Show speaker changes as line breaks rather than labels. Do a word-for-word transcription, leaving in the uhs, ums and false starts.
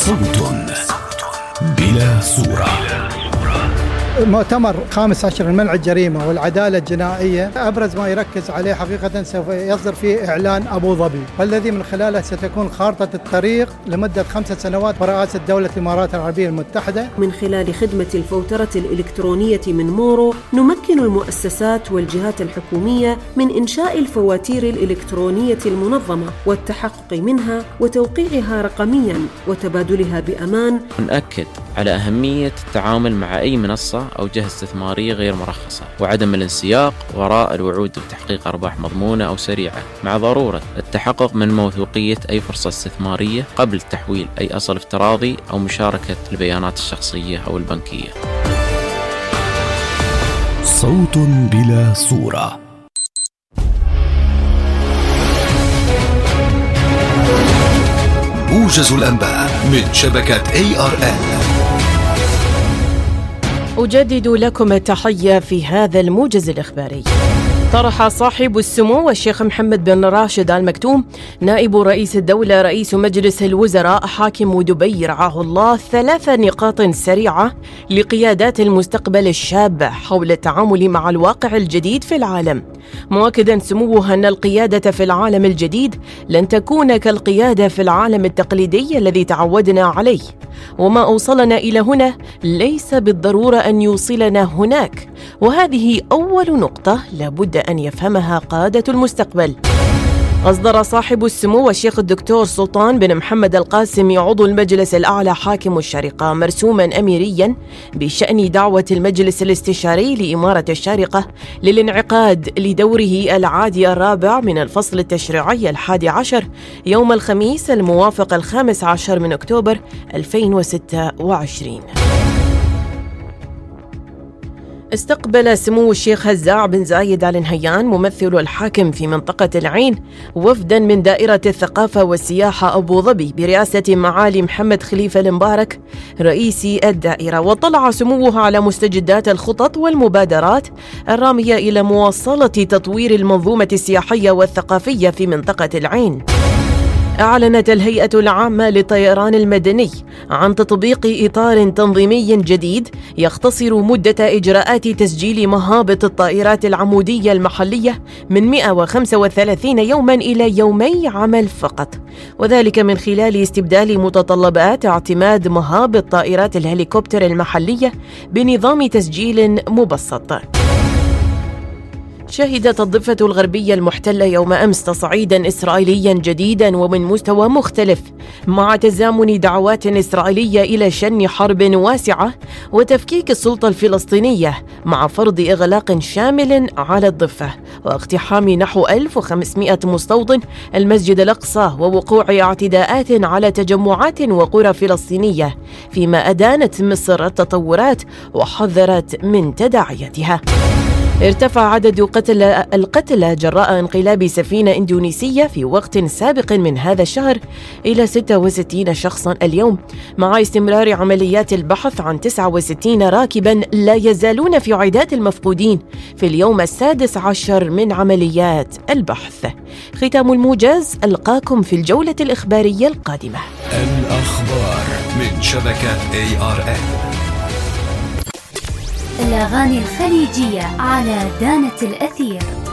صوت بلا صورة.
مؤتمر خامس عشر المنع الجريمة والعدالة الجنائية أبرز ما يركز عليه حقيقة سوف يصدر فيه إعلان أبو ظبي، والذي من خلاله ستكون خارطة الطريق لمدة خمسة سنوات برئاسة دولة الإمارات العربية المتحدة.
من خلال خدمة الفوترة الإلكترونية من مورو نمكن المؤسسات والجهات الحكومية من إنشاء الفواتير الإلكترونية المنظمة والتحقق منها وتوقيعها رقمياً وتبادلها بأمان.
نأكد على أهمية التعامل مع أي منصة أو جهة استثمارية غير مرخصة، وعدم الانسياق وراء الوعود بتحقيق أرباح مضمونة أو سريعة، مع ضرورة التحقق من موثوقية أي فرصة استثمارية قبل تحويل أي أصل افتراضي أو مشاركة البيانات الشخصية أو البنكية.
صوت بلا صورة. موجز الأنباء من شبكة إيه آر إل.
أجدد لكم التحية في هذا الموجز الإخباري. طرح صاحب السمو الشيخ محمد بن راشد آل مكتوم نائب رئيس الدولة رئيس مجلس الوزراء حاكم دبي رعاه الله ثلاث نقاط سريعة لقيادات المستقبل الشاب حول التعامل مع الواقع الجديد في العالم، مؤكدا سموه أن القيادة في العالم الجديد لن تكون كالقيادة في العالم التقليدي الذي تعودنا عليه، وما أوصلنا إلى هنا ليس بالضرورة أن يوصلنا هناك، وهذه أول نقطة لابد أن يفهمها قادة المستقبل. أصدر صاحب السمو الشيخ الدكتور سلطان بن محمد القاسم عضو المجلس الأعلى حاكم الشارقة مرسوما أميريا بشأن دعوة المجلس الاستشاري لإمارة الشارقة للانعقاد لدوره العادي الرابع من الفصل التشريعي الحادي عشر يوم الخميس الموافق الخامس عشر من أكتوبر ألفين وستة وعشرين. استقبل سمو الشيخ هزاع بن زايد آل نهيان ممثل الحاكم في منطقة العين وفدا من دائرة الثقافة والسياحة أبو ظبي برئاسة معالي محمد خليفة المبارك رئيس الدائرة، وطلع سموه على مستجدات الخطط والمبادرات الرامية إلى مواصلة تطوير المنظومة السياحية والثقافية في منطقة العين. أعلنت الهيئة العامة للطيران المدني عن تطبيق إطار تنظيمي جديد يختصر مدة إجراءات تسجيل مهابط الطائرات العمودية المحلية من مئة وخمسة وثلاثين يوما إلى يومي عمل فقط، وذلك من خلال استبدال متطلبات اعتماد مهابط طائرات الهليكوبتر المحلية بنظام تسجيل مبسط. شهدت الضفة الغربية المحتلة يوم أمس تصعيداً إسرائيلياً جديداً ومن مستوى مختلف، مع تزامن دعوات إسرائيلية إلى شن حرب واسعة وتفكيك السلطة الفلسطينية مع فرض إغلاق شامل على الضفة واقتحام نحو ألف وخمسمئة مستوطن المسجد الأقصى ووقوع اعتداءات على تجمعات وقرى فلسطينية، فيما أدانت مصر التطورات وحذرت من تداعياتها. ارتفع عدد قتل القتلى جراء انقلاب سفينة إندونيسية في وقت سابق من هذا الشهر إلى ستة وستين شخصا اليوم، مع استمرار عمليات البحث عن تسعة وستين راكبا لا يزالون في عداد المفقودين في اليوم السادس عشر من عمليات البحث. ختام الموجز، ألقاكم في الجولة الإخبارية القادمة.
الأخبار من شبكة إيه آر إل.
الأغاني الخليجية على دانة الأثير.